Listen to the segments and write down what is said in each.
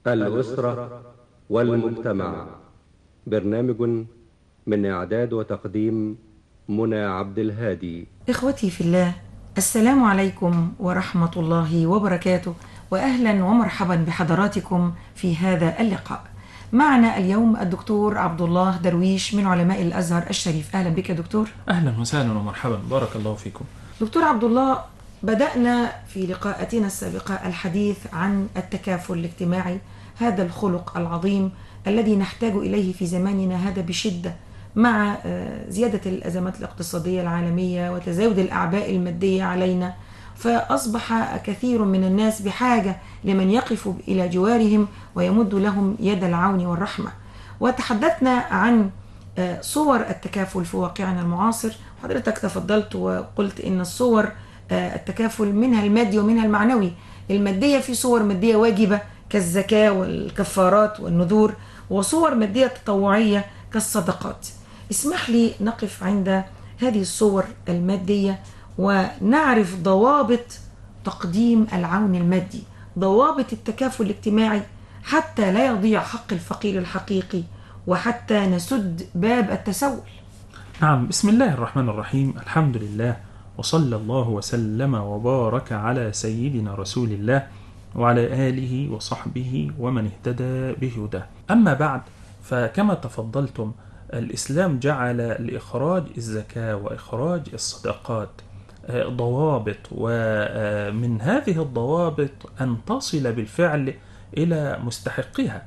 الأسرة والمجتمع. برنامج من إعداد وتقديم منى عبد الهادي. إخوتي في الله، السلام عليكم ورحمة الله وبركاته، وأهلا ومرحبا بحضراتكم في هذا اللقاء. معنا اليوم الدكتور عبد الله درويش من علماء الأزهر الشريف. أهلا بك يا دكتور. أهلا وسهلا ومرحبا، بارك الله فيكم. دكتور عبد الله، بدأنا في لقاءاتنا السابقة الحديث عن التكافل الاجتماعي، هذا الخلق العظيم الذي نحتاج إليه في زماننا هذا بشدة، مع زيادة الأزمات الاقتصادية العالمية وتزايد الأعباء المادية علينا، فأصبح كثير من الناس بحاجة لمن يقف إلى جوارهم ويمد لهم يد العون والرحمة. وتحدثنا عن صور التكافل في واقعنا المعاصر. حضرتك تفضلت وقلت إن الصور التكافل منها المادي ومنها المعنوي. المادية في صور مادية واجبة كالزكاة والكفارات والنذور، وصور مادية تطوعية كالصدقات. اسمح لي نقف عند هذه الصور المادية ونعرف ضوابط تقديم العون المادي، ضوابط التكافل الاجتماعي، حتى لا يضيع حق الفقير الحقيقي وحتى نسد باب التسول. نعم، بسم الله الرحمن الرحيم، الحمد لله، وصلى الله وسلم وبارك على سيدنا رسول الله وعلى آله وصحبه ومن اهتدى بهداه. أما بعد، فكما تفضلتم، الإسلام جعل لإخراج الزكاة وإخراج الصدقات ضوابط، ومن هذه الضوابط أن تصل بالفعل إلى مستحقها.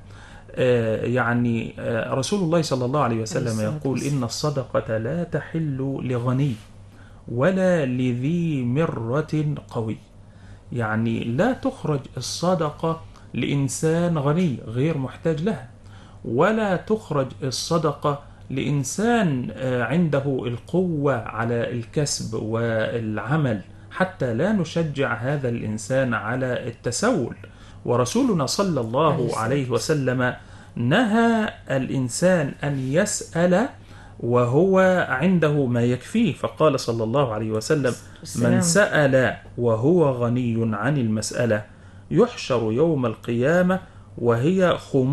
يعني رسول الله صلى الله عليه وسلم يقول إن الصدقة لا تحل لغني ولا لذي مرة قوي. يعني لا تخرج الصدقة لإنسان غني غير محتاج لها، ولا تخرج الصدقة لإنسان عنده القوة على الكسب والعمل، حتى لا نشجع هذا الإنسان على التسول. ورسولنا صلى الله عليه وسلم نهى الإنسان أن يسأل وهو عنده ما يكفيه، فقال صلى الله عليه وسلم: من سأل وهو غني عن المسألة يحشر يوم القيامة وهي خمول